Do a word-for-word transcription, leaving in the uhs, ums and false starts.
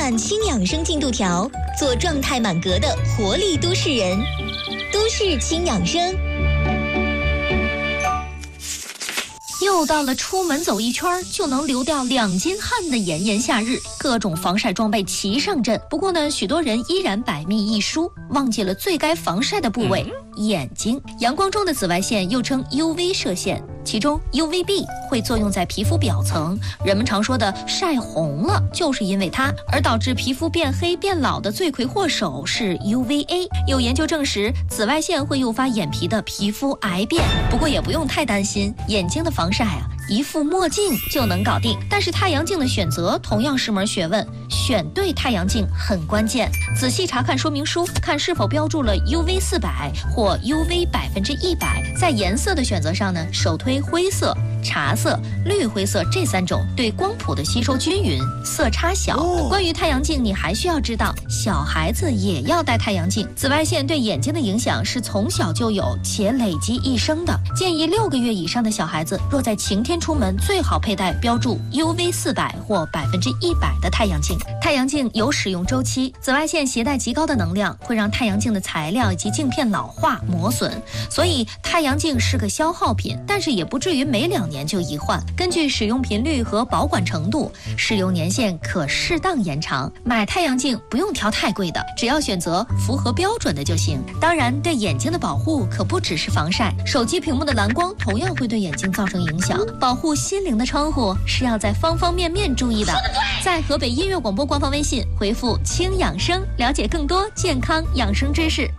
满轻养生进度条，做状态满格的活力都市人。都市轻养生。 又到了出门走一圈就能流掉两斤汗的炎炎夏日，各种防晒装备齐上阵。不过呢，许多人依然百密一疏，忘记了最该防晒的部位——眼睛。阳光中的紫外线又称 U V 射线，其中 U V B 会作用在皮肤表层，人们常说的晒红了，就是因为它。而导致皮肤变黑变老的罪魁祸首是 U V A。有研究证实，紫外线会诱发眼皮的皮肤癌变。不过也不用太担心，眼睛的防晒啊，一副墨镜就能搞定。但是太阳镜的选择同样是门学问，选对太阳镜很关键。仔细查看说明书，看是否标注了 U V 四百或 U V 百分之一百。在颜色的选择上呢，首推灰色、茶色、绿灰色这三种，对光谱的吸收均匀，色差小。哦、关于太阳镜，你还需要知道，小孩子也要戴太阳镜。紫外线对眼睛的影响是从小就有且累积一生的。建议六个月以上的小孩子，若在晴天出门，最好佩戴标注 U V 四百或百分之一百的太阳镜。太阳镜有使用周期，紫外线携带极高的能量，会让太阳镜的材料以及镜片老化磨损，所以太阳镜是个消耗品，但是也不至于每两年就一换。根据使用频率和保管程度，使用年限可适当延长。买太阳镜不用挑太贵的，只要选择符合标准的就行。当然，对眼睛的保护可不只是防晒，手机屏幕的蓝光同样会对眼睛造成影响。保护心灵的窗户是要在方方面面注意的。在河北音乐广播官方微信回复轻养生，了解更多健康养生知识。